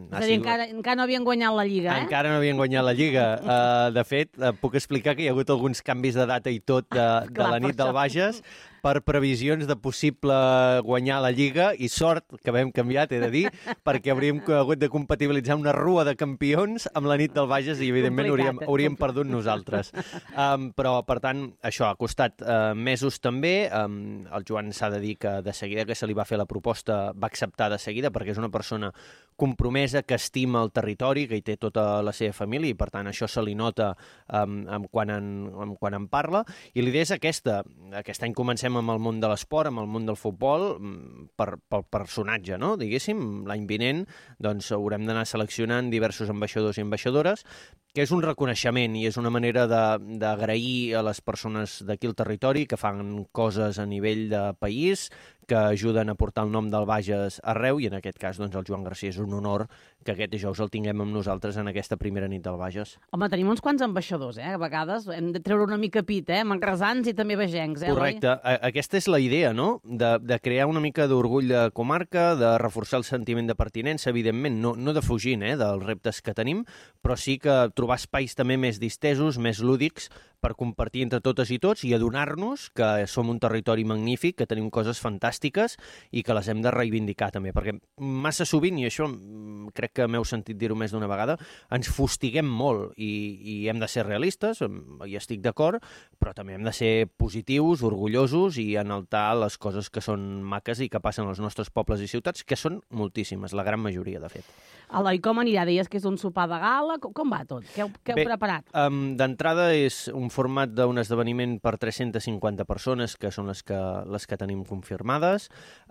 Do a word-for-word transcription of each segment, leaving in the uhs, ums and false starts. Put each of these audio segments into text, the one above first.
És a dir, encara, encara no havien guanyat la Lliga, eh? Encara no havien guanyat la Lliga. Uh, de fet, uh, puc explicar que hi ha hagut alguns canvis de data i tot de, ah, de clar, la nit del això. Bages per previsions de possible guanyar la Lliga, i sort que vam canviat, he de dir, perquè hauríem hagut de compatibilitzar una rua de campions amb la nit del Bages i, evidentment, hauríem, hauríem perdut nosaltres. Um, però, per tant, això ha costat uh, mesos també. Um, el Joan s'ha de dir que de seguida que se li va fer la proposta va acceptar de seguida, perquè és una persona compromesa, que estima el territori, que hi té tota la seva família, i per tant això se li nota um, um, quan, en, um, quan en parla. I l'idea és aquesta. Aquest any comencem amb el món de l'esport, amb el món del futbol, per, pel personatge, no? Diguéssim, l'any vinent doncs, haurem d'anar seleccionant diversos ambaixadors i ambaixadores, que és un reconeixement i és una manera d'agrair a les persones d'aquí al territori que fan coses a nivell de país, que ajuden a portar el nom del Bages arreu, i en aquest cas doncs, el Joan Garcia és un honor que aquest dijous el tinguem amb nosaltres en aquesta primera nit del Bages. Home, tenim uns quants ambaixadors, eh? A vegades hem de treure una mica pit, eh? Manresans i també bagencs, eh? Correcte. Eloi? Aquesta és la idea, no? De, de crear una mica d'orgull de comarca, de reforçar el sentiment de pertinença, evidentment, no, no defugint eh, dels reptes que tenim, però sí que trobar espais també més distesos, més lúdics, per compartir entre totes i tots i adonar-nos que som un territori magnífic, que tenim coses fantàstiques i que les hem de reivindicar també, perquè massa sovint, i això crec que m'heu sentit dir-ho més d'una vegada, ens fustiguem molt i, i hem de ser realistes, hi estic d'acord, però també hem de ser positius, orgullosos i enaltar les coses que són maques i que passen als nostres pobles i ciutats, que són moltíssimes, la gran majoria, de fet. Eloi, com anirà? Deies que és un sopar de gala, com, com va tot? Què heu, què heu Bé, preparat? Um, d'entrada és un format d'un esdeveniment per tres-centes cinquanta persones, que són les que, les que tenim confirmades.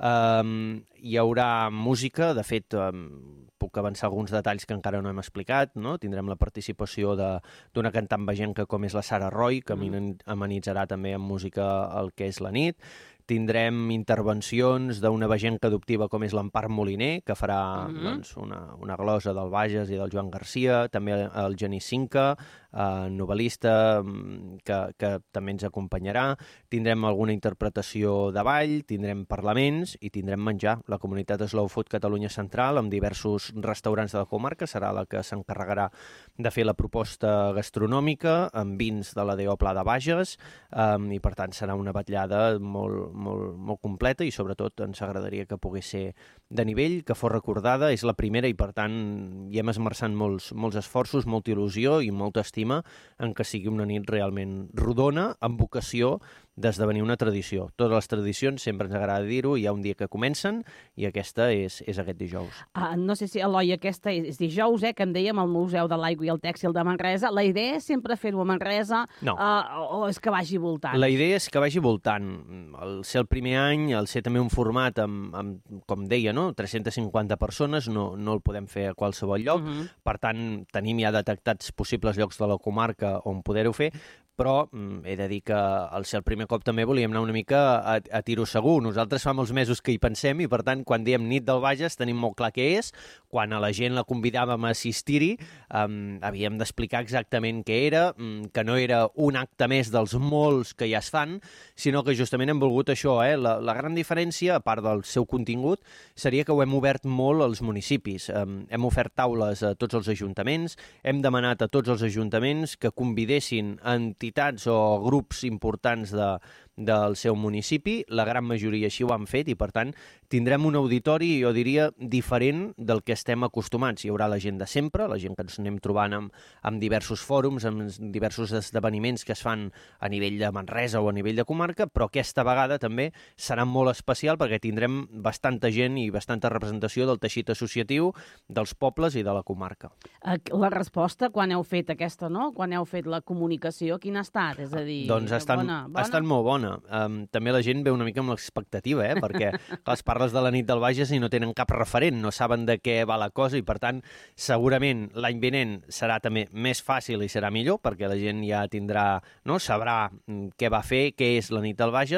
Um, hi haurà música, de fet, um, puc avançar alguns detalls que encara no hem explicat, no? Tindrem la participació d'una cantant bagenca com és la Sara Roy, que mm. amenitzarà també amb música el que és la nit. Tindrem intervencions d'una bagenca adoptiva com és l'Empar Moliner, que farà mm-hmm. doncs, una, una glosa del Bages i del Joan Garcia, també el Genís Cinca, eh, novel·lista, que, que també ens acompanyarà. Tindrem alguna interpretació de ball, tindrem parlaments i tindrem menjar. La comunitat Slow Food Catalunya Central, amb diversos restaurants de la comarca, serà la que s'encarregarà de fer la proposta gastronòmica, amb vins de la D O Pla de Bages, eh, i per tant serà una vetllada molt Molt, molt completa i sobretot ens agradaria que pogués ser de nivell, que fos recordada, és la primera i per tant hi hem esmerçant molts, molts esforços, molta il·lusió i molta estima en que sigui una nit realment rodona, amb vocació d'esdevenir una tradició. Totes les tradicions, sempre ens agrada dir-ho, hi ha un dia que comencen i aquesta és, és aquest dijous. Uh, no sé si, Eloi, aquesta és, és dijous, eh, que en dèiem al Museu de l'Aigua i el Tèxtil de Manresa. La idea és sempre fer-ho a Manresa no. uh, o és que vagi voltant? La idea és que vagi voltant. El ser el primer any, el ser també un format amb, amb com deia, no? tres-centes cinquanta persones, no, no el podem fer a qualsevol lloc. Uh-huh. Per tant, tenim ja detectats possibles llocs de la comarca on poder-ho fer, però he de dir que al ser el primer cop també volíem anar una mica a, a tiro segur. Nosaltres fa molts mesos que hi pensem i, per tant, quan diem nit del Bages tenim molt clar què és. Quan a la gent la convidàvem a assistir-hi, um, havíem d'explicar exactament què era, um, que no era un acte més dels molts que ja es fan, sinó que justament hem volgut això. Eh? La, la gran diferència, a part del seu contingut, seria que ho hem obert molt als municipis. Um, hem ofert taules a tots els ajuntaments, hem demanat a tots els ajuntaments que convidessin a entitats o grups importants de, del seu municipi. La gran majoria així ho han fet i, per tant, tindrem un auditori, jo diria, diferent del que estem acostumats. Hi haurà la gent de sempre, la gent que ens anem trobant amb, amb diversos fòrums, amb diversos esdeveniments que es fan a nivell de Manresa o a nivell de comarca, però aquesta vegada també serà molt especial perquè tindrem bastanta gent i bastanta representació del teixit associatiu, dels pobles i de la comarca. La resposta, quan heu fet aquesta, no? Quan heu fet la comunicació, quina ha estat? És a dir, doncs ha estat, bona, bona? ha estat molt bona. Um, també la gent ve una mica amb l'expectativa, eh? Perquè les parles de la nit del Bages i no tenen cap referent, no saben de què va la cosa i, per tant, segurament l'any vinent serà també més fàcil i serà millor perquè la gent ja tindrà, no? Sabrà què va fer, què és la nit del Bages,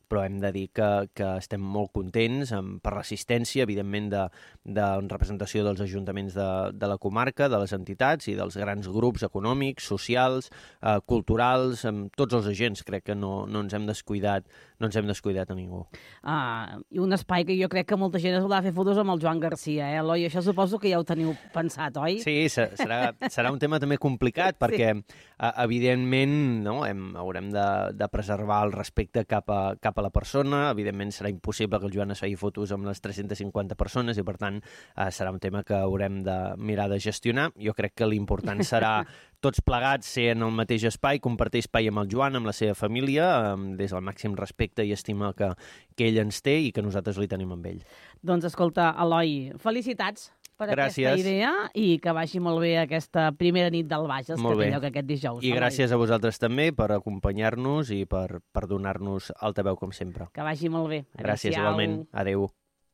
però hem de dir que, que estem molt contents amb, per l'assistència, evidentment, de, de representació dels ajuntaments de, de la comarca, de les entitats i dels grans grups econòmics, socials, eh, culturals, amb tots els agents. Crec que no, no ens hem descuidat, no ens hem descuidat a ningú. Ah, i un espai que jo crec que molta gent es voldrà fer fotos amb el Joan Garcia, eh, Eloi? Això suposo que ja ho teniu pensat, oi? Sí, serà, serà un tema també complicat, perquè, sí. evidentment, no, hem, haurem de, de preservar el respecte cap a, cap a la persona. Evidentment, serà impossible que el Joan es faci fotos amb les tres-centes cinquanta persones i, per tant, eh, serà un tema que haurem de mirar de gestionar. Jo crec que l'important serà tots plegats ser en el mateix espai, compartir espai amb el Joan, amb la seva família, des del màxim respecte i estima que, que ell ens té i que nosaltres li tenim amb ell. Doncs escolta, Eloi, felicitats per gràcies. Aquesta idea i que vagi molt bé aquesta primera nit del Bages, que té lloc aquest dijous. I Eloi, gràcies a vosaltres també per acompanyar-nos i per, per donar-nos altaveu, com sempre. Que vagi molt bé. Gràcies, Adéu-siau. igualment. Adéu.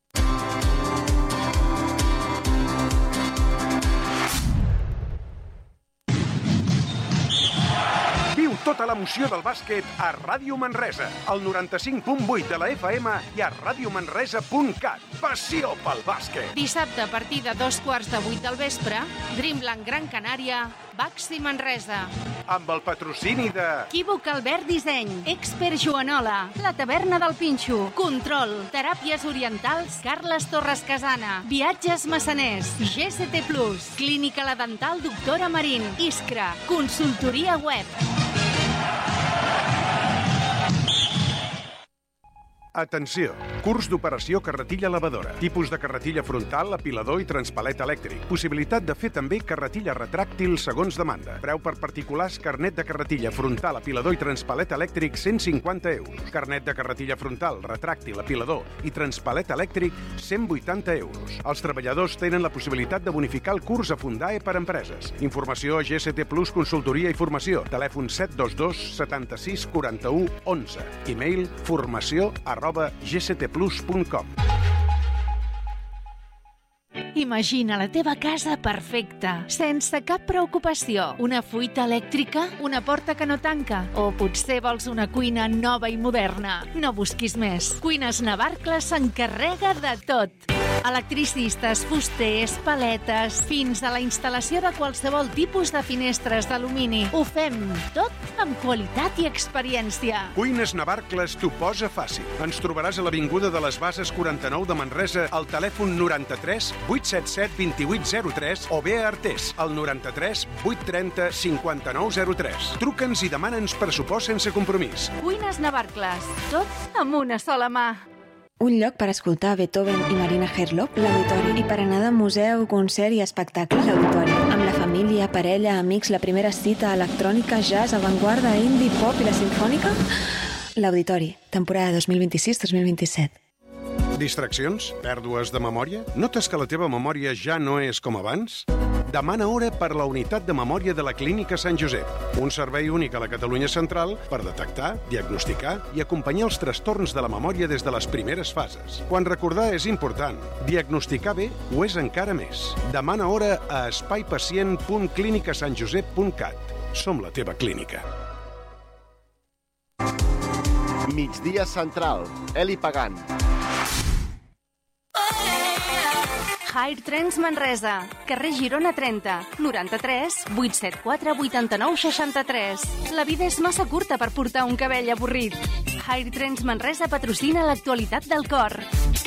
Viu tota l'emoció del bàsquet a Ràdio Manresa, al noranta-cinc punt vuit de la F M i a radiomanresa punt cat. Passió pel bàsquet! Dissabte, a partir de dos quarts de vuit del vespre, Dreamland Gran Canària, Baxi Manresa. Amb el patrocini de... Equívoc Albert Disseny, Expert Joanola, La Taverna del Pinxo, Control, Teràpies Orientals, Carles Torres Casana, Viatges Massaners, G C T plus, Clínica La Dental Doctora Marín, Iskra, Consultoria Web. Atenció! Curs d'operació carretilla lavadora. Tipus de carretilla frontal, apilador i transpalet elèctric. Possibilitat de fer també carretilla retràctil segons demanda. Preu per particulars: carnet de carretilla frontal, apilador i transpalet elèctric, cent cinquanta euros. Carnet de carretilla frontal, retràctil, apilador i transpalet elèctric, cent vuitanta euros. Els treballadors tenen la possibilitat de bonificar el curs a Fundae per empreses. Informació a G C T plus, consultoria i formació. Telèfon set dos dos setanta-sis quaranta-u onze. E-mail formació arroba g c t plus punt com. Imagina la teva casa perfecta, sense cap preocupació. Una fuita elèctrica, una porta que no tanca, o potser vols una cuina nova i moderna. No busquis més. Cuines Navarcles s'encarrega de tot. Electricistes, fusters, paletes, fins a la instal·lació de qualsevol tipus de finestres d'alumini. Ho fem tot amb qualitat i experiència. Cuines Navarcles t'ho posa fàcil. Ens trobaràs a l'Avinguda de les Bases quaranta-nou de Manresa al telèfon noranta-tres vuit set set vint vuit zero tres o bé a Artés al noranta-tres vuit trenta cinquanta-nou zero tres. Truca'ns i demana'ns pressupost sense compromís. Cuines Navarcles, tot amb una sola mà. Un lloc per escoltar Beethoven i Marina Herlop, l'Auditori. I per anar de museu, concert i espectacle, l'Auditori. Amb la família, parella, amics, la primera cita, electrònica, jazz, avantguarda, indie, pop i la sinfònica, l'Auditori. Temporada dos mil vint-i-sis dos mil vint-i-set. Distraccions? Pèrdues de memòria? Notes que la teva memòria ja no és com abans? Demana hora per la unitat de memòria de la Clínica Sant Josep. Un servei únic a la Catalunya Central per detectar, diagnosticar i acompanyar els trastorns de la memòria des de les primeres fases. Quan recordar és important, diagnosticar bé ho és encara més. Demana hora a espaiPacient punt clínica sant josep punt cat. Som la teva clínica. Migdia Central. Eli Pagant. Hire Trends Manresa, carrer Girona trenta, noranta-tres vuit set quatre vuitanta-nou seixanta-tres. La vida és massa curta per portar un cabell avorrit. Hire Trends Manresa patrocina l'actualitat del cor.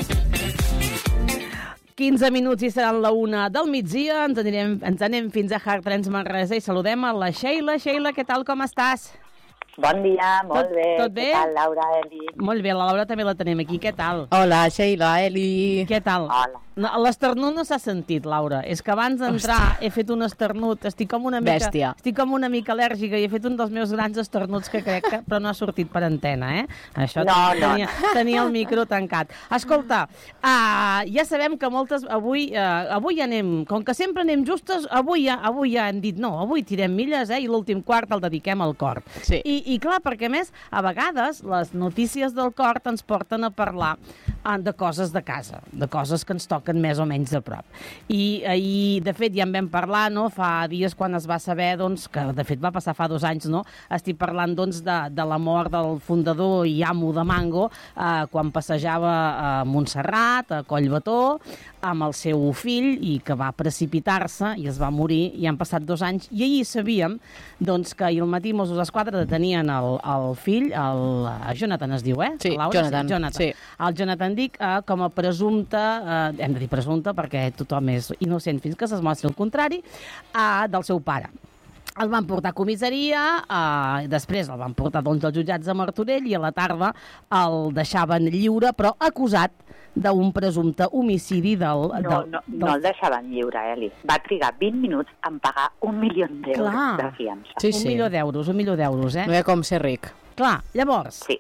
quinze minuts i seran la una del migdia. Ens anirem, ens anem fins a Hire Trends Manresa i saludem a la Sheila. Sheila, què tal, com estàs? Bon dia, molt tot, bé. Tot bé? Què tal, Laura, Eli? Molt bé, la Laura també la tenim aquí. Què tal? Hola, Sheila, Eli. Què tal? Hola. No, l'esternut no s'ha sentit, Laura. És que abans d'entrar Ostres. he fet un esternut. Estic com una mica, Bèstia. estic com una mica al·lèrgica i he fet un dels meus grans esternuts que crec que... Però no ha sortit per antena, eh? Això no, tenia, no. tenia el micro tancat. Escolta, uh, ja sabem que moltes... Avui, uh, avui anem... Com que sempre anem justes, avui ja, avui ja hem dit no, avui tirem milles, eh? I l'últim quart el dediquem al cor. Sí. I, I clar, perquè a més, a vegades les notícies del cor ens porten a parlar uh, de coses de casa, de coses que ens toquen toquen més o menys de prop. I ahir, de fet, ja en vam parlar, no?, fa dies quan es va saber, doncs, que de fet va passar fa dos anys, no?, estic parlant, doncs, de, de la mort del fundador i amo de Mango, eh, quan passejava a Montserrat, a Collbató, amb el seu fill, i que va precipitar-se i es va morir, i han passat dos anys, i ahir sabíem, doncs, que ahir al matí Mossos d'Esquadra detenien el, el fill, el Jonathan es diu, eh? Sí, Laura? Jonathan. Sí, Jonathan. Sí. El Jonathan Dick, eh, com a presumpte, eh, hem de dir presumpte perquè tothom és innocent fins que es mostri el contrari, eh, del seu pare. El van portar a comissaria, eh, després el van portar, doncs, als jutjats de Martorell, i a la tarda el deixaven lliure, però acusat d'un presumpte homicidi del... No, del, no, del... no el deixaven lliure, Eli. Va trigar vint minuts en pagar un milió d'euros Clar. de fiança. Sí, un sí. milió d'euros, un milió d'euros, eh? No hi ha com ser ric. Clar, llavors, Sí.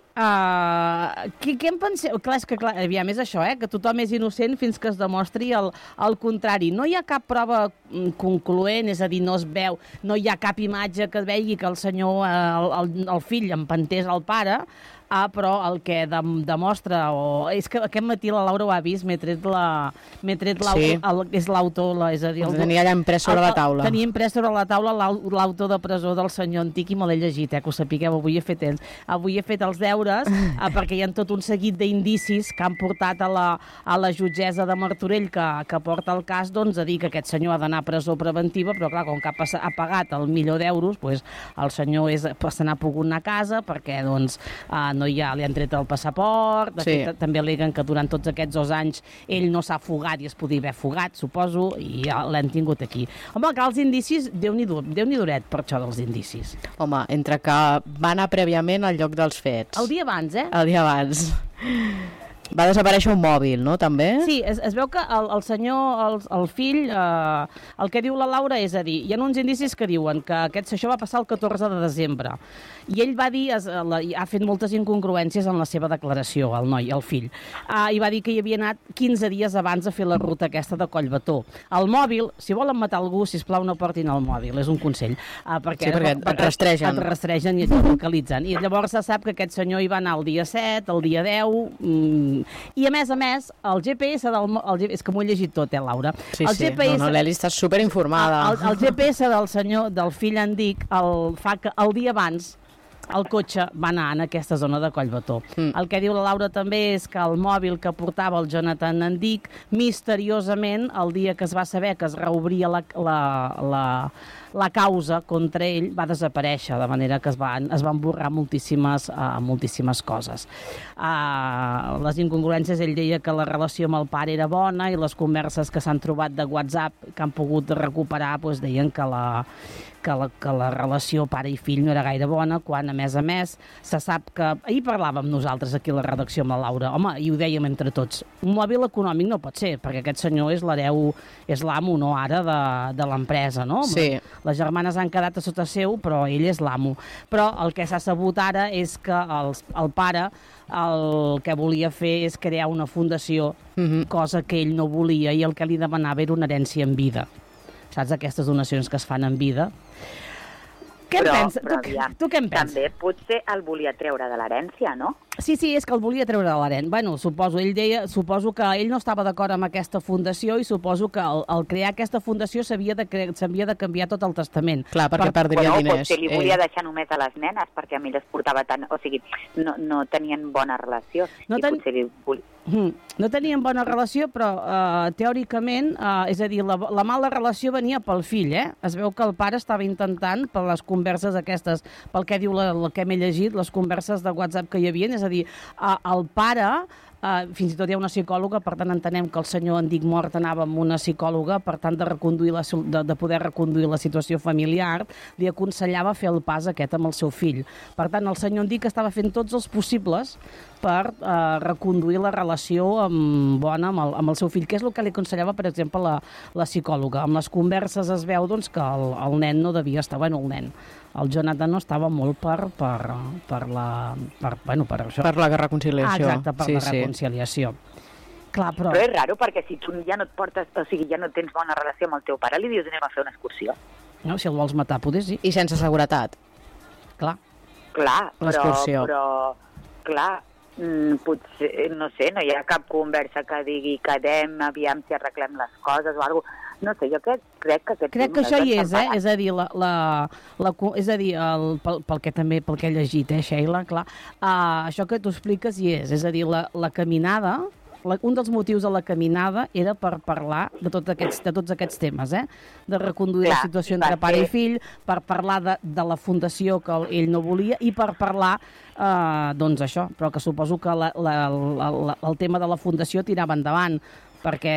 uh, què, què en penseu? Clar, és que, clar, aviam, és això, eh? Que tothom és innocent fins que es demostri el, el contrari. No hi ha cap prova mm, concloent, és a dir, no es veu, no hi ha cap imatge que vegi que el senyor, eh, el, el, el fill empentés al pare, ah, però el que de, demostra, o és que aquest matí la Laura ho ha vist, m'he tret la... M'he tret l'auto, Sí. el, és l'autor, la, és a dir... El tenia allà imprès sobre la taula. Tenia imprès sobre la taula l'au- l'autor de presó del senyor Antic, i me l'he llegit, eh, que ho sapigueu, avui he fet temps. Avui he fet els deures, eh, perquè hi ha tot un seguit d'indicis que han portat a la, a la jutgessa de Martorell, que, que porta el cas, doncs, a dir que aquest senyor ha d'anar a presó preventiva, però clar, com que ha, passa, ha pagat el milió d'euros, doncs, el senyor és, se n'ha pogut anar a casa, perquè, doncs, eh, no hi ha, li han tret el passaport, de Sí. fet, també aleguen que durant tots aquests dos anys ell no s'ha fugat i es podia haver fugat, suposo, i ja l'han tingut aquí. Home, clar, els indicis, Déu-n'hi-do, Déu-n'hi-doret per això dels indicis. Home, entre que va anar prèviament al lloc dels fets. El dia abans, eh? El dia abans. Va desaparèixer un mòbil, no, també? Sí, es, es veu que el, el senyor, el, el fill, eh, el que diu la Laura és a dir, hi ha uns indicis que diuen que aquest, això va passar el catorze de desembre, i ell va dir, es, la, ha fet moltes incongruències en la seva declaració, el noi, el fill, eh, i va dir que hi havia anat quinze dies abans a fer la ruta aquesta de Collbató. El mòbil, si volen matar algú, sisplau, no portin el mòbil, és un consell. Eh, perquè, Sí, perquè et- et rastregen. Et rastregen i et localitzen. I llavors se sap que aquest senyor hi va anar el dia set, el dia deu... Mm, i a més a més, el G P S del... mo- El, G- és que m'ho he llegit tot, eh, Laura? Sí, el sí. G P S, No, no, l'Eli està superinformada. el, el G P S del senyor, del fill en Dic, el, fa que el dia abans el cotxe va anar en aquesta zona de Collbató. Mm. El que diu la Laura també és que el mòbil que portava el Jonathan Andic, misteriosament, el dia que es va saber que es reobria la, la, la, la causa contra ell, va desaparèixer, de manera que es van, es van borrar moltíssimes, uh, moltíssimes coses. Uh, les incongruències, ell deia que la relació amb el pare era bona, i les converses que s'han trobat de WhatsApp que han pogut recuperar, doncs deien que la, que la, que la relació pare i fill no era gaire bona, quan, a més a més, se sap que... Ahir parlàvem nosaltres aquí a la redacció amb la Laura, home, i ho dèiem entre tots, un mòbil econòmic no pot ser, perquè aquest senyor és l'hereu, és l'amo, no, ara, de, de l'empresa, no? Sí. Les germanes han quedat a sota seu, però ell és l'amo. Però el que s'ha sabut ara és que el, el pare el que volia fer és crear una fundació, Mhm. cosa que ell no volia, i el que li demanava era una herència en vida. Saps, aquestes donacions que es fan en vida? Què Però- en penses? però Tu, aviam, tu què en penses? També potser el volia treure de l'herència, no? Sí, sí, és que el volia treure de l'herència. Bueno, suposo, ell deia, suposo que ell no estava d'acord amb aquesta fundació, i suposo que al, al crear aquesta fundació s'havia de, cre- s'havia de canviar tot el testament. Clar, perquè perdria Bueno, diners. potser li volia ell. deixar només a les nenes, perquè a mi les portava tant... O sigui, no, no tenien bona relació. No I ten- potser li volia... Mm. No tenien bona relació, però uh, teòricament, uh, és a dir, la, la mala relació venia pel fill, eh? Es veu que el pare estava intentant, per les converses aquestes, pel que diu la, la que m'he llegit, les converses de WhatsApp que hi havia, és a dir, uh, el pare... Uh, fins i tot hi ha una psicòloga, per tant entenem que el senyor Andic mort anava amb una psicòloga, per tant de, reconduir la, sol- de, de poder reconduir la situació familiar, li aconsellava fer el pas aquest amb el seu fill. Per tant, el senyor Andic estava fent tots els possibles per uh, reconduir la relació amb, bona amb el, amb el seu fill, que és el que li aconsellava, per exemple, la, la psicòloga. Amb les converses es veu doncs, que el, el nen no devia estar... Bueno, el nen, el Jonathan no estava molt per, per, per la... Per, bueno, per això. Per la reconciliació. Ah, exacte, per sí, la reconciliació. Clar, però... Però és raro, perquè si tu ja no et portes... O sigui, ja no tens bona relació amb el teu pare, li dius anem a fer una excursió. No, si el vols matar, poder sí. I sense seguretat. Clar. Clar, però... L'excursió. Però, clar, mm, potser, no sé, no hi ha cap conversa que digui quedem, aviam si arreglem les coses o alguna cosa. No sé, jo crec, crec que aquest... Crec que això hi és, eh? És a dir, la, la, la, és a dir el, pel, pel que també pel que he llegit, eh, Sheila, clar, uh, això que tu expliques hi és, és a dir, la, la caminada, la, un dels motius de la caminada era per parlar de, tot aquests, de tots aquests temes, eh? De reconduir clar, la situació entre pare i fill, per parlar de, de la fundació que ell no volia i per parlar, uh, doncs això, però que suposo que la, la, la, la, el tema de la fundació tirava endavant, perquè,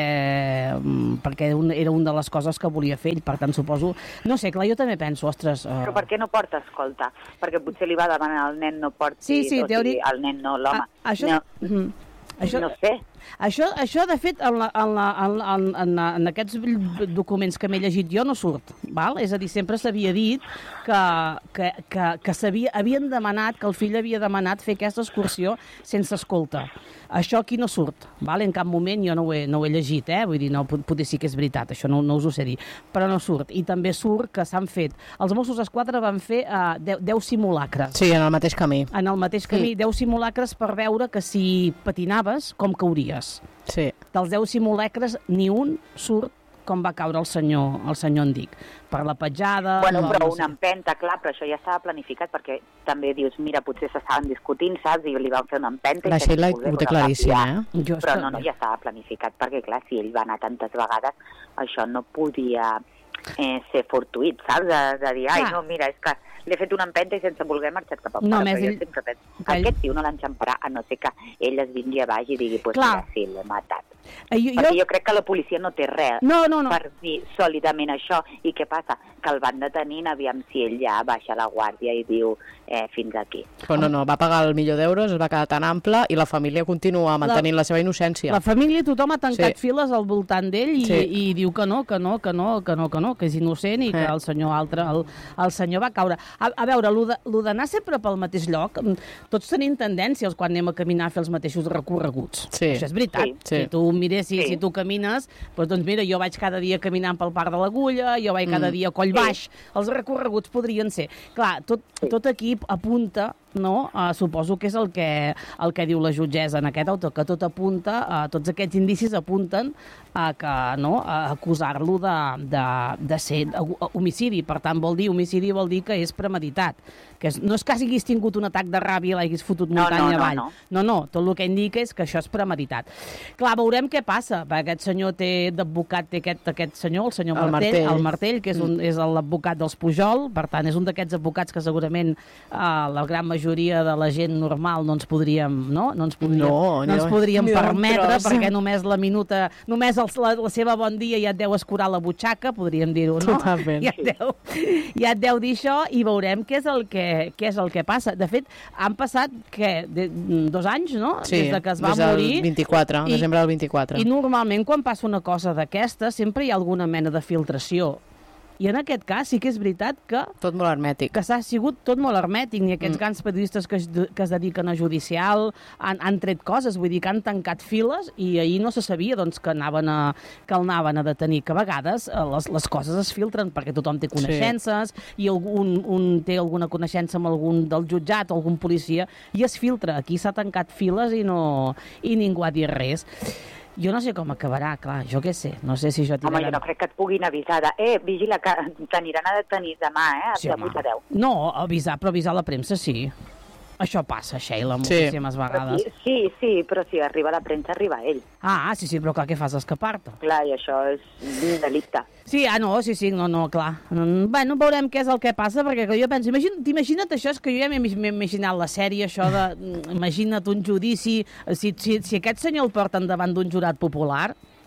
perquè un, era una de les coses que volia fer ell, per tant suposo... No sé, clar, jo també penso, ostres... Uh... Però per què no porta escolta? Perquè potser li va demanar al nen no porti... Sí, sí, teòric... Al nen no, l'home. Ah, això... No. Mm-hmm. Això, no sé. Això, això de fet, en, la, en, la, en, en, en, en aquests documents que m'he llegit jo no surt, val? És a dir, sempre s'havia dit que, que, que, que havien demanat, que el fill havia demanat fer aquesta excursió sense escolta. Això aquí no surt, val? En cap moment jo no ho he, no ho he llegit, eh? Vull dir, no, potser sí que és veritat, això no, no us ho sé dir, però no surt. I també surt que s'han fet, els Mossos d'Esquadra van fer uh, deu simulacres. Sí, en el mateix camí. En el mateix camí, deu simulacres per veure que si patinaves, com cauries. Sí. Dels deu simulacres, ni un surt com va caure el senyor, el senyor Endic. Per la petjada... Bueno, però no una empenta, clar, però això ja estava planificat, perquè també dius, mira, potser s'estaven discutint, saps? I li van fer una empenta... La Sheila ho té claríssim, eh? Jo però no, no, ja estava planificat, perquè, clar, si ell va anar tantes vegades, això no podia eh, ser fortuït, saps? De, de dir, ai, no, mira, és que l'he fet una empenta i sense voler marxat cap a fora. No, però més jo ell... sempre penso, aquest tio no l'enxamparà, a no ser que ell es vingui a baix i digui, pues clar. Mira, sí, l'he matat. Eh, jo, Perquè jo... jo crec que la policia no té res no, no, no. per dir sòlidament això. I què passa? Que el van detenint, aviam si ell ja baixa la guàrdia i diu eh, fins aquí. Però no, no, va pagar el milió d'euros, es va quedar tan ample i la família continua mantenint la, la seva innocència. La família, tothom ha tancat sí. files al voltant d'ell i, sí. i diu que no, que no, que no, que no, que no, que és innocent i que eh. el senyor altre, el, el senyor va caure. A, a veure, el d'anar sempre pel mateix lloc, tots tenim tendències quan anem a caminar a fer els mateixos recorreguts. Sí. Això és veritat. Sí. Si tu mires, si, sí. si tu camines, doncs, doncs mira, jo vaig cada dia caminant pel Parc de l'Agulla, jo vaig cada mm. dia a Collbaix, sí. els recorreguts podrien ser. Clar, tot, sí. tot aquí apunta, no? Uh, suposo que és el que, el que diu la jutgessa en aquest autor, que tot apunta, uh, tots aquests indicis apunten a que, no?, a acusar-lo de, de, de ser homicidi. Per tant, vol dir, homicidi vol dir que és premeditat. Que és, no és que haguis tingut un atac de ràbia i l'haguis fotut muntanya no, no, avall. No. no, no, tot el que indica és que això és premeditat. Clar, veurem què passa, perquè aquest senyor té d'advocat, té aquest, aquest senyor, el senyor el Martell, Martell, el Martell, que és, un, és l'advocat dels Pujol, per tant, és un d'aquests advocats que segurament uh, la gran majoria de la gent normal no ens podríem, no? No ens podríem, no, no ens podríem no, permetre, perquè només la minuta, només el, la, la seva bon dia ja et deu escurar la butxaca, podríem dir-ho, no? Totalment. Ja et deu, ja et deu dir això i veurem què és el que, què és el que passa. De fet, han passat, què, de, dos anys, no? Sí, des de que es va des del morir. vint-i-quatre, I, desembre del vint-i-quatre. I normalment quan passa una cosa d'aquesta sempre hi ha alguna mena de filtració. I en aquest cas sí que és veritat que... Tot molt hermètic. Que s'ha sigut tot molt hermètic, ni aquests mm. grans periodistes que es, que es dediquen a judicial han, han tret coses, vull dir que han tancat files i ahir no se sabia doncs, que, anaven a, que el anaven a detenir, que a vegades les, les coses es filtren perquè tothom té coneixences sí. i algun, un té alguna coneixença amb algun del jutjat o algun policia i es filtra. Aquí s'ha tancat files i, no, i ningú ha dit res. Jo no sé com acabarà, clar, jo què sé, no sé si jo tirarà... Home, jo no crec que et puguin avisar de... Eh, vigila, que t'aniran a detenir demà, eh? Sí, de vuit a deu. No, avisar, però avisar la premsa sí. Això passa, Sheila, moltíssimes sí. vegades. Sí, sí, sí, però si arriba la premsa, arriba ell. Ah, sí, sí, però clar, què fas, escapar-te? Clar, i això és un delicte. Sí, ah, no, sí, sí, no, no, clar. Bueno, veurem què és el que passa, perquè jo penso, imagina, t'imagina't això, és que jo ja m'he imaginat la sèrie, això de, imagina't un judici, si, si, si aquest senyor el porten davant d'un jurat popular,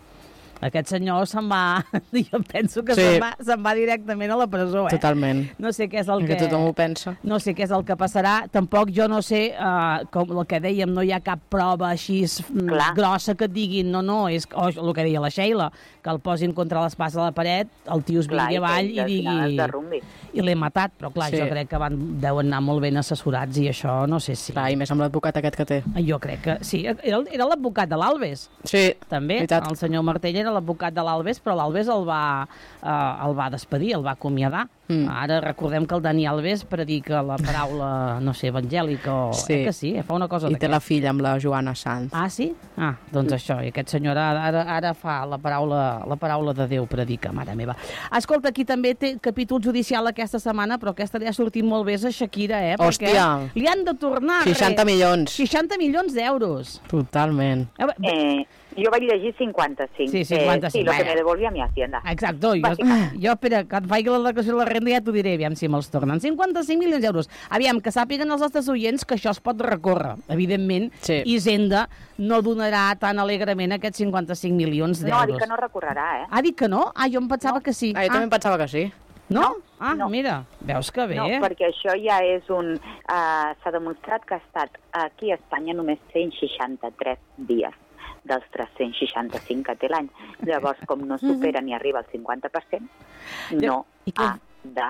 aquest senyor se'n va, jo penso que sí. se'n va, se'n va directament a la presó, eh? Totalment. No sé què és el que... Que tothom ho pensa. No sé què és el que passarà. Tampoc jo no sé, uh, com el que dèiem, no hi ha cap prova així Clar. grossa que et diguin, no, no, és oh, el que deia la Sheila, que el posin contra l'espasa de la paret, el tio es vingui avall i digui... I l'he matat, però clar, sí. jo crec que van, deuen anar molt ben assessorats i això no sé si... Clar, i més amb l'advocat aquest que té. Jo crec que sí. Era, era l'advocat de l'Albes. Sí, també. veritat. El senyor Martell era l'advocat de l'Albes, però l'Albes el va, eh, el va despedir, el va acomiadar. Mm. Ara recordem que el Dani Alves predica la paraula, no sé, evangèlica o... Sí. Eh, que sí, fa una cosa I d'aquesta. té la filla amb la Joana Sanz. Ah, sí? Ah, doncs mm. això, i aquest senyor ara, ara, ara fa la paraula, la paraula de Déu, predica, mare meva. Escolta, aquí també té capítol judicial aquesta setmana, però aquesta li ha sortit molt bé a Shakira, eh? Hòstia! Perquè li han de tornar... seixanta milions. seixanta milions d'euros. Totalment. Eh, jo vaig llegir cinquanta-cinc. Sí, cinquanta-cinc. Eh, sí, lo Vaya. que me devolvia mi hacienda. Exacto. Jo, jo, espera, que et faig la declaració de la renda ja t'ho diré, aviam si me'ls tornen. cinquanta-cinc milions d'euros. Aviam, que sàpiguen els nostres oients que això es pot recórrer, evidentment. Sí. Hisenda no donarà tan alegrement aquests cinquanta-cinc milions d'euros. No, ha dit que no recorrerà, eh? Ha dit que no? Ah, jo em pensava no. que sí. Ah, jo també em pensava que sí. No? No, Ah, no. mira, veus que bé. No, perquè això ja és un... Uh, s'ha demostrat que ha estat aquí a Espanya només cent seixanta-tres dies dels tres-cents seixanta-cinc que té l'any. Llavors, com no supera ni arriba al cinquanta per cent, no ha de...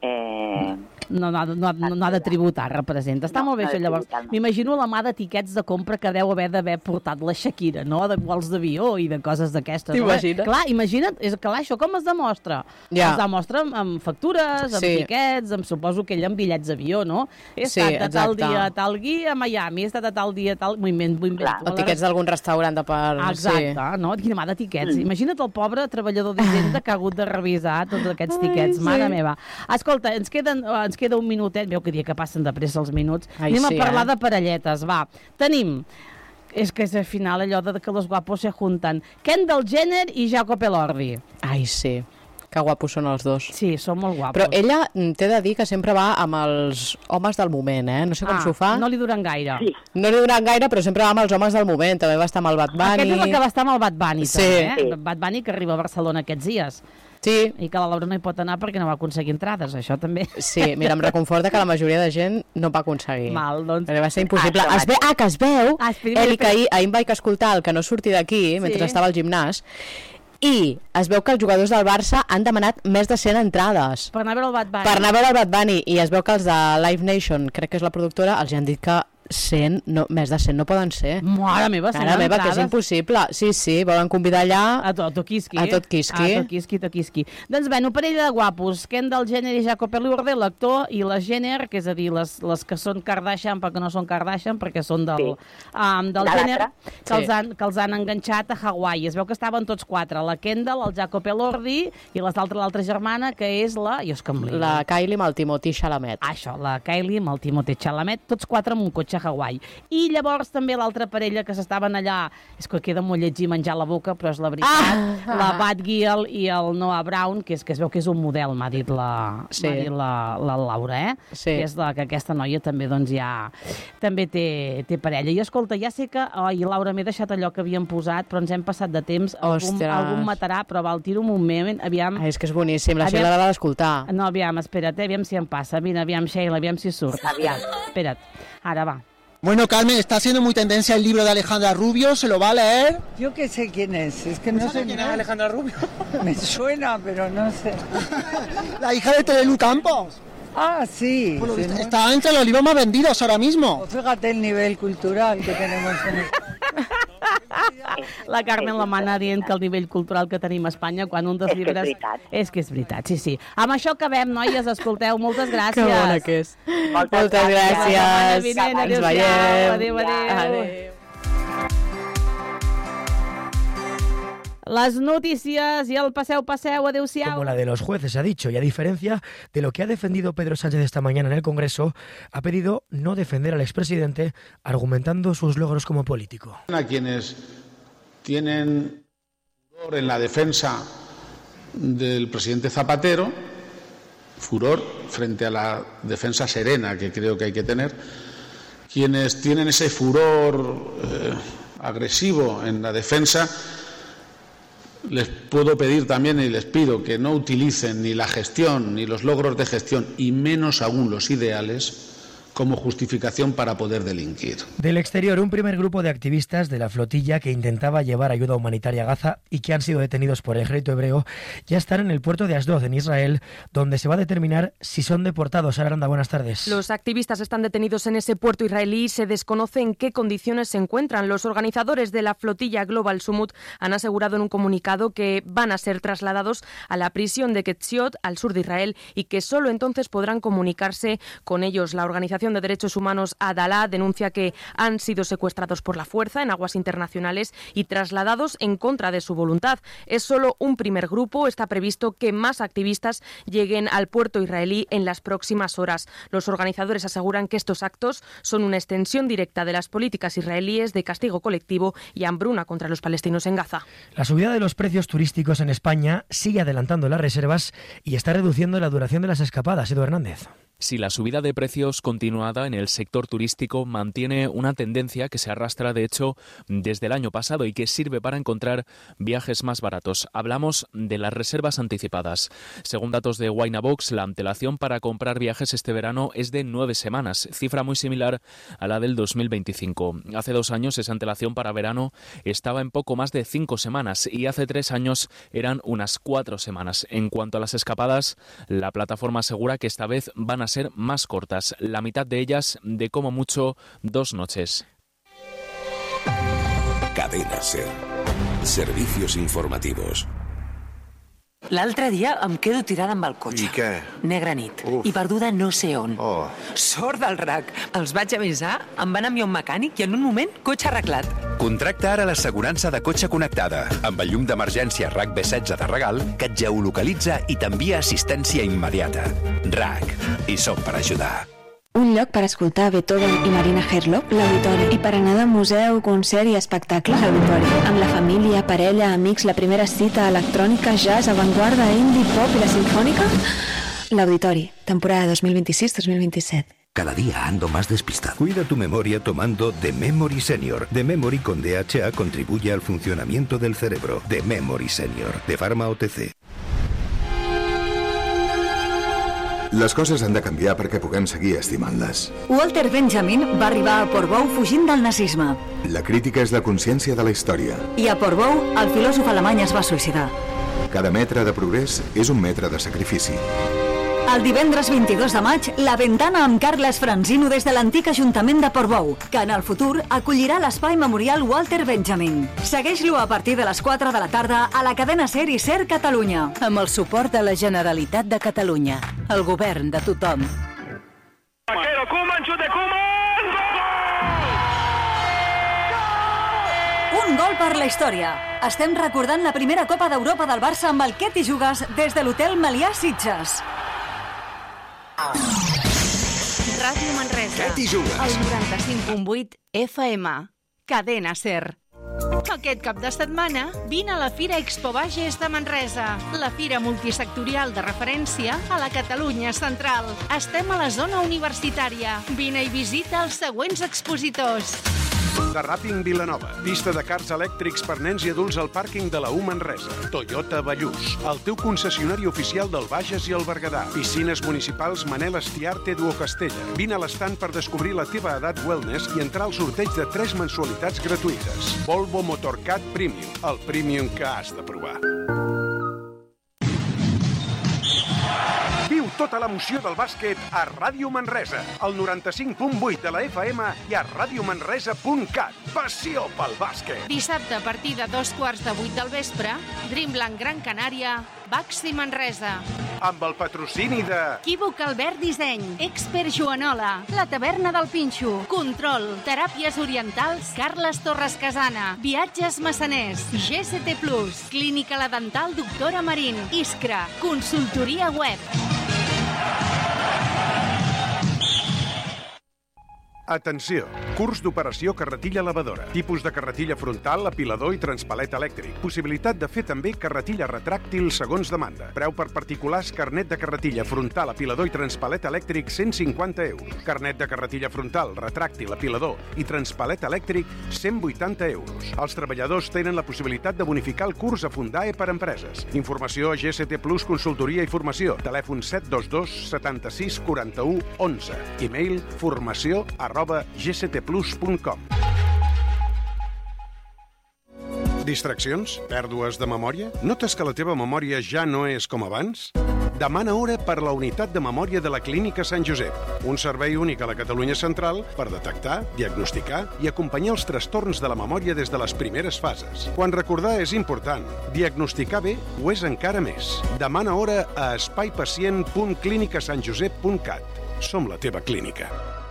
Eh... No, no, no, no, no ha de tributar, representa. Està No, molt bé no ha això, de llavors. tributar, no. M'imagino la mà de tiquets de compra que deu haver d'haver portat la Shakira, no? De vols d'avió i de coses d'aquestes. T'imagines? No? Clar, imagina't, és, clar, això com es demostra? Ja. Es demostra amb, amb factures, amb Sí. tiquets, amb, suposo que ell amb bitllets d'avió, no? He Sí, estat a tal exacte. dia a tal guia a Miami, he estat a tal dia a tal... M'ho invento, m'ho invento. O tiquets d'algun restaurant de per... Exacte, Sí. no? Quina mà de tiquets. Mm. Imagina't el pobre treballador d'Hisenda que ha hagut de revisar tots aquests tiquets. Ai, Mare sí. meva. Escolta, ens, queden, eh, ens queda un minutet. Veu que dia que passen de pressa els minuts. Ai, Anem sí, a parlar eh? de parelletes, va. Tenim... És que és al final allò de que los guapos se juntan. Kendall Jenner i Jacob Elordi. Ai, sí. Que guapos són els dos. Sí, són molt guapos. Però ella mm, t'he de dir que sempre va amb els homes del moment, eh? No sé com ah, s'ho fa. no li duren gaire. Sí. No li duran gaire, però sempre va amb els homes del moment. També va estar amb el Bad Bunny. Aquest és el que va estar amb el Bad Bunny, Sí. també, eh? Sí. Bad Bunny que arriba a Barcelona aquests dies. Sí, I que la Laura no hi pot anar perquè no va aconseguir entrades, això també. sí. Mira, em reconforta que la majoria de gent no va aconseguir. Mal, doncs... Perquè va ser impossible. Ah, Es ve, ah, que es veu, Ah, espera, Eli, espera. que ahir, ahir em vaig escoltar el que no surti d'aquí, mentre Sí. estava al gimnàs, i es veu que els jugadors del Barça han demanat més de cent entrades Per anar a veure el Bad Bunny. per anar a veure el Bad Bunny, i es veu que els de Live Nation, crec que és la productora, els han dit que cent, no, més de cent no poden ser. Mare meva, cent Mare meva, que és entrades. impossible. Sí, sí, volen convidar allà... A tot, toquisqui. A tot quisqui. A tot quisqui, tot quisqui. Doncs bé, una parella de guapos, Kendall Jenner i Jacob Elordi, l'actor, i la Jenner, que és a dir, les, les que són Kardashian, perquè no són Kardashian, perquè són del, Sí. um, del De Jenner, l'altre. que, Sí. els han, que els han enganxat a Hawaii. Es veu que estaven tots quatre, la Kendall, el Jacob Elordi, i l'altra l'altra germana, que és la... Jo és que em lio. La Kylie amb el Timothy Chalamet. Ah, això, la Kylie amb el Timothée Chalamet, tots quatre amb un cotxe a Hawaii. I llavors també l'altra parella que s'estaven allà, és que queda molt lletgi menjar la boca, però és la veritat, Ah! la Bat Gill i el Noah Brown, que és que es veu que és un model, m'ha dit la, Sí. m'ha dit la, la Laura, eh? Sí. Que és la que aquesta noia també doncs ja també té, té parella. I escolta, ja sé que, oi, Laura, m'he deixat allò que havíem posat, però ens hem passat de temps, algun, Ostres. algun matarà, però val, tiro un moment, aviam... Ai, és que és boníssim, la Aviam. Sheila l'ha d'escoltar. No, aviam, espera't, eh, aviam si em passa. Mira, aviam, Sheila, aviam si surt. Aviam. Espera't, ara va. Bueno, Carmen, está siendo muy tendencia el libro de Alejandra Rubio, ¿se lo va a leer? Yo qué sé quién es, es que no sé quién es nada. Alejandra Rubio? Me suena, pero no sé. La hija de Terelu Campos. Ah, sí. Bueno, sí, está, ¿no? está entre los libros más vendidos ahora mismo. Pues fíjate el nivel cultural que tenemos en España. La Carmen la mana dient que el nivell cultural que tenim a Espanya quan un dels És que és llibres... veritat. És que és veritat, sí, sí. Amb això acabem, noies, escolteu, moltes gràcies. Que bona que és. Moltes Moltes gràcies. gràcies. Setmana vinent, Ens adéu-siau, veiem. adéu, adéu. Adéu. Les notícies i el passeu, passeu, adéu-siau. Como la de los jueces, ha dicho, y a diferencia de lo que ha defendido Pedro Sánchez esta mañana en el Congreso, ha pedido no defender al expresidente argumentando sus logros como político. A quienes tienen furor en la defensa del presidente Zapatero, furor frente a la defensa serena que creo que hay que tener, quienes tienen ese furor eh, agresivo en la defensa, les puedo pedir también y les pido que no utilicen ni la gestión ni los logros de gestión y menos aún los ideales como justificación para poder delinquir. Del exterior, un primer grupo de activistas de la flotilla que intentaba llevar ayuda humanitaria a Gaza y que han sido detenidos por el ejército hebreo ya están en el puerto de Asdod, en Israel, donde se va a determinar si son deportados. Sara Aranda, buenas tardes. Los activistas están detenidos en ese puerto israelí y se desconoce en qué condiciones se encuentran. Los organizadores de la flotilla Global Summit han asegurado en un comunicado que van a ser trasladados a la prisión de Ketziot, al sur de Israel, y que solo entonces podrán comunicarse con ellos. La organización de derechos humanos Adalá denuncia que han sido secuestrados por la fuerza en aguas internacionales y trasladados en contra de su voluntad. Es solo un primer grupo. Está previsto que más activistas lleguen al puerto israelí en las próximas horas. Los organizadores aseguran que estos actos son una extensión directa de las políticas israelíes de castigo colectivo y hambruna contra los palestinos en Gaza. La subida de los precios turísticos en España sigue adelantando las reservas y está reduciendo la duración de las escapadas. Edu Hernández. Si la subida de precios continuada en el sector turístico mantiene una tendencia que se arrastra, de hecho, desde el año pasado y que sirve para encontrar viajes más baratos. Hablamos de las reservas anticipadas. Según datos de Winabox, la antelación para comprar viajes este verano es de nueve semanas, cifra muy similar a la del dos mil veinticinco. Hace dos años esa antelación para verano estaba en poco más de cinco semanas y hace tres años eran unas cuatro semanas. En cuanto a las escapadas, la plataforma asegura que esta vez van a ser más cortas, la mitad de ellas de como mucho dos noches. Cadena SER. Servicios informativos. L'altre dia em quedo tirada amb el cotxe. I què? Negra nit. Uf. I perduda no sé on. Oh. Sort del R A C. Els vaig avisar, em van enviar un mecànic i en un moment, cotxe arreglat. Contracta ara l'assegurança de cotxe connectada amb el llum d'emergència R A C B setze de regal que et geolocalitza i t'envia assistència immediata. R A C. Hi som per ajudar. Un lloc per escoltar Beethoven i Marina Herlop, l'Auditori. I per anar de museu, concert i espectacle, l'Auditori. Amb la família, parella, amics, la primera cita electrònica, jazz, avantguarda, indie, pop i la sinfònica, l'Auditori. Temporada dos mil vint-i-sis dos mil vint-i-set. Cada día ando más despistado. Cuida tu memoria tomando The Memory Senior. The Memory con D H A contribuye al funcionamiento del cerebro. The Memory Senior, de Pharma O T C. Les coses han de canviar perquè puguem seguir estimant-les. Walter Benjamin va arribar a Portbou fugint del nazisme. La crítica és la consciència de la història. I a Portbou, el filòsof alemany es va suïcidar. Cada metre de progrés és un metre de sacrifici. El divendres vint-i-dos de maig, La Ventana amb Carles Franzino des de l'antic Ajuntament de Portbou, que en el futur acollirà l'espai memorial Walter Benjamin. Segueix-lo a partir de les quatre de la tarda a la cadena SER i SER Catalunya. Amb el suport de la Generalitat de Catalunya, el govern de tothom. Vaquero, Koeman, xut de Koeman! Un gol per la història. Estem recordant la primera Copa d'Europa del Barça amb el Què t'hi jugues des de l'hotel Melià Sitges. Ràdio Manresa. Què t'hi jugues? El noranta-cinc punt vuit F M. Cadena SER. Aquest cap de setmana, vine a la Fira Expo Bages de Manresa, la fira multisectorial de referència a la Catalunya Central. Estem a la zona universitària. Vine i visita els següents expositors. The Rapping Vilanova. Pista de karts elèctrics per nens i adults al pàrquing de la U Manresa. Toyota Ballús. El teu concessionari oficial del Bages i el Berguedà. Piscines municipals Manel Estiarte Duo Castella. Vine a l'estand per descobrir la teva edat wellness i entrar al sorteig de tres mensualitats gratuïtes. Volvo Motorcat Premium. El premium que has de provar. Viu tota l'emoció del bàsquet a Ràdio Manresa, al noranta-cinc punt vuit de la F M i a radiomanresa punt cat. Passió pel bàsquet! Dissabte, a partir de dos quarts de vuit del vespre, Dreamland Gran Canària, Baxi Manresa. Amb el patrocini de... Equívoc Albert Disseny, Expert Joanola, La Taverna del Pinxo, Control, Teràpies Orientals, Carles Torres Casana, Viatges Massaners, G C T plus, Clínica La Dental Doctora Marín, Iskra, Consultoria Web. Atenció! Curs d'operació carretilla lavadora. Tipus de carretilla frontal, apilador i transpalet elèctric. Possibilitat de fer també carretilla retràctil segons demanda. Preu per particulars carnet de carretilla frontal, apilador i transpalet elèctric cent cinquanta euros. Carnet de carretilla frontal, retràctil, apilador i transpalet elèctric cent vuitanta euros. Els treballadors tenen la possibilitat de bonificar el curs a Fundae per empreses. Informació a G S T Plus Consultoria i Formació. Telèfon set dos dos setanta-sis quaranta-u onze. E-mail formació arroba g s t plus punt com. Distraccions? Pèrdues de memòria? Notes que la teva memòria ja no és com abans? Demana hora per la unitat de memòria de la Clínica Sant Josep, un servei únic a la Catalunya Central per detectar, diagnosticar i acompanyar els trastorns de la memòria des de les primeres fases. Quan recordar és important, diagnosticar bé ho és encara més. Demana hora a espai pacient punt clínica sant josep punt cat. Som la teva clínica.